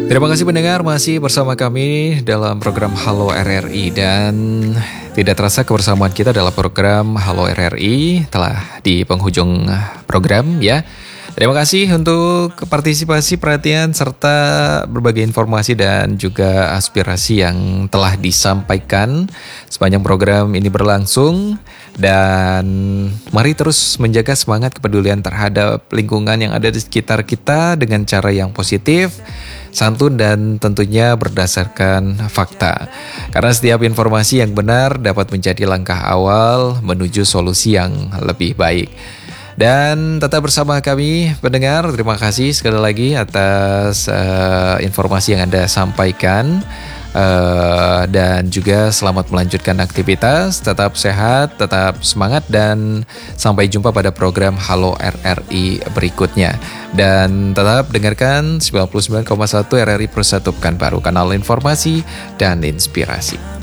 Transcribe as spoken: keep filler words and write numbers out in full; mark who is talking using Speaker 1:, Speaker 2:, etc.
Speaker 1: Terima kasih pendengar masih bersama kami dalam program Halo R R I dan tidak terasa kebersamaan kita dalam program Halo R R I telah di penghujung program ya. Terima kasih untuk partisipasi, perhatian, serta berbagai informasi dan juga aspirasi yang telah disampaikan sepanjang program ini berlangsung. Dan mari terus menjaga semangat kepedulian terhadap lingkungan yang ada di sekitar kita dengan cara yang positif, santun, dan tentunya berdasarkan fakta. Karena setiap informasi yang benar dapat menjadi langkah awal menuju solusi yang lebih baik. Dan tetap bersama kami pendengar, terima kasih sekali lagi atas uh, informasi yang Anda sampaikan. Uh, dan juga selamat melanjutkan aktivitas, tetap sehat, tetap semangat, dan sampai jumpa pada program Halo R R I berikutnya. Dan tetap dengarkan sembilan puluh sembilan koma satu R R I Persatukan Baru, kanal informasi dan inspirasi.